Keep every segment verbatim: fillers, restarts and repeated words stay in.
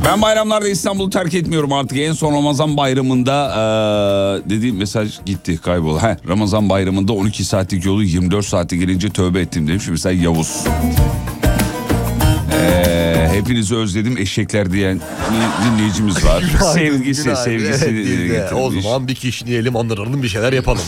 Ben bayramlarda İstanbul'u terk etmiyorum artık. En son Ramazan bayramında ee, dediğim mesaj gitti, kayboldu. Heh, Ramazan bayramında on iki saatlik yolu yirmi dört saate gelince tövbe ettim demiş. Mesela Yavuz. Ee, hepinizi özledim eşekler diyen dinleyicimiz var. Sevgisi, günaydın. sevgisi Evet, o zaman bir kişniyelim, anıralım, bir şeyler yapalım.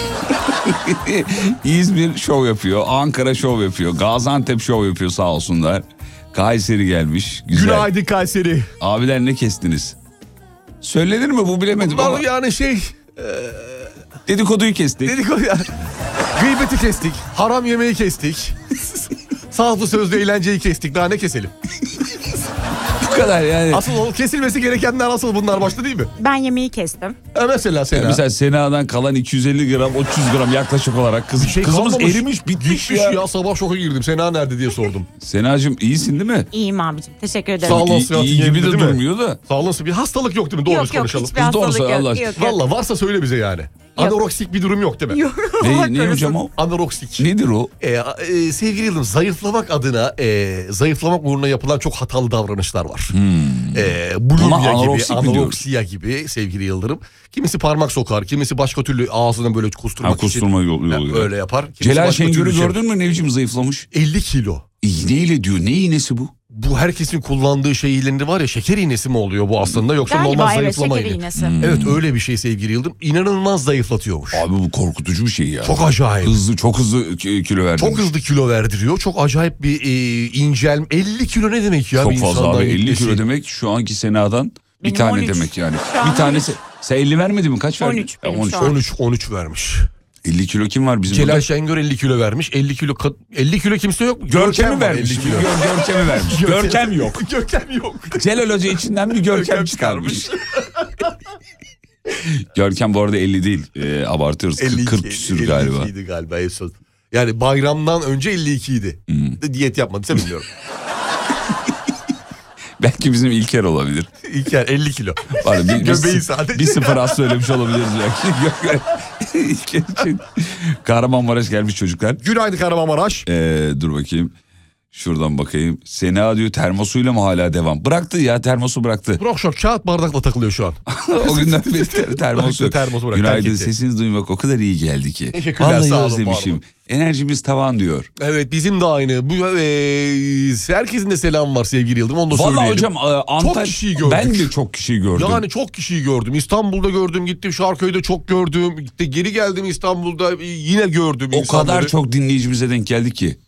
İzmir şov yapıyor, Ankara şov yapıyor, Gaziantep şov yapıyor sağ olsunlar. Kayseri gelmiş. Güzel. Günaydın Kayseri. Abiler ne kestiniz? Söylenir mi bu, bilemedim Bunlar ama. yani şey... E... Dedikoduyu kestik. Dedikodu yani. Gıybeti kestik. Haram yemeği kestik. Sağlıklı sözlü eğlenceyi kestik. Daha ne keselim? Bu kadar yani. Asıl o kesilmesi gerekenler asıl bunlar başta değil mi? Ben yemeği kestim. E mesela Sena. Yani mesela Sena'dan kalan iki yüz elli gram, üç yüz gram yaklaşık olarak kız, şey kızımız kalmamış, erimiş bitmiş bitmiş ya. ya. Sabah şoka girdim. Sena nerede diye sordum. Sena'cığım iyisin değil mi? İyiyim abicim. Teşekkür ederim. Sağ ol. İyi, sıhhatin iyi gibi yerinde de değil mi? durmuyor da. Sağ olasın. Bir hastalık yok değil mi? Doğru Yok yok konuşalım. hiçbir hastalık Doğrusu yok. Allah yok, aşkına. yok. Valla varsa söyle bize yani. Anoreksik bir durum yok değil mi? Yok. Ne, Allah ne korusun. hocam o? Anoreksik. Nedir o? Ee, e, sevgili Yıldırım, zayıflamak adına e, zayıflamak uğruna yapılan çok hatalı davranışlar var. Hmm. Ee, bulimia Buna gibi, anoreksik mi diyoruz? anoreksiya gibi sevgili Yıldırım. Kimisi parmak sokar, kimisi başka türlü ağzından böyle kusturmak Ha, kusturma için yolu- yolu- öyle yapar. Kimisi Celal başka Şengör'ü türlü şey- gördün mü, ne biçim zayıflamış? elli kilo. İğneyle diyor, ne iğnesi bu? Bu herkesin kullandığı şey iğneleri var ya, şeker iğnesi mi oluyor bu aslında, yoksa Galiba normal evet, zayıflama şeker iğne. iğnesi. Hmm. Evet öyle bir şey sevgili Yıldırım. İnanılmaz zayıflatıyormuş. Abi bu korkutucu bir şey ya. Çok acayip. Hızlı, çok hızlı ki- kilo verdi. Çok hızlı kilo verdiriyor. Çok acayip bir e, incelme. elli kilo ne demek ya? Çok bir fazla insandan abi, elli gitmesi? kilo demek şu anki Sena'dan bir Benim tane on üç. demek yani. Şu an Bir tanesi. Sen elli vermedi mi? Kaç verdin? on üç Ya, benim on üç. şu an. on üç on üç vermiş. elli kilo kim var bizim Celal burada? Şengör elli kilo vermiş. elli kilo kat- elli kilo kimse yok mu? Görkem'i var, vermiş. elli kilo. Gör- Görkem'i vermiş. Görkem yok. Görkem yok. Celal Hoca içinden bir Görkem çıkarmış. Görkem bu arada elli değil. Ee, abartıyoruz. elli iki, kırk küsür galiba. elli ikiydi galiba en son. Yani bayramdan önce elli ikiydi. Hmm. De diyet yapmadıysa bilmiyorum. Belki bizim İlker olabilir. İlker elli kilo. Var, bir, Göbeği bir, sadece. bir sıfır az söylemiş olabiliriz belki. İlker için. Kahramanmaraş gelmiş çocuklar. Günaydın Kahramanmaraş. Ee, dur bakayım. Şuradan bakayım. Sena diyor termosuyla mı hala devam? Bıraktı ya, termosu bıraktı. Bırak şu kağıt bardakla takılıyor şu an. O günden beri ter- termosu. Bıraktı, termosu bıraktı, Günaydın, terk etti. sesinizi duymak o kadar iyi geldi ki. Teşekkürler, Vallahi sağ olun, özlemişim. var olun. Enerjimiz tavan diyor. Evet bizim de aynı. Bu e, herkesin de selam var sevgili Yıldırım. Onu da Vallahi söyleyelim. hocam e, Antalya, Çok kişiyi gördük. ben de çok kişiyi gördüm. Yani çok kişiyi gördüm. İstanbul'da gördüm, gittim Şarköy'de çok gördüm. İşte geri geldim İstanbul'da yine gördüm o insanları. kadar çok dinleyicimize denk geldi ki.